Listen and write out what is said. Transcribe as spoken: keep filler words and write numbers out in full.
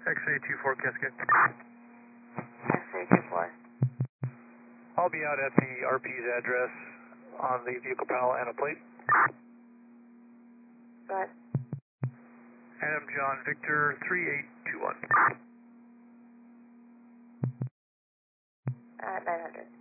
X A two four Cascade. X A two four. I'll be out at the R P's address on the vehicle panel and a plate. Go ahead. Adam John Victor three eight two one. Uh, nine hundred.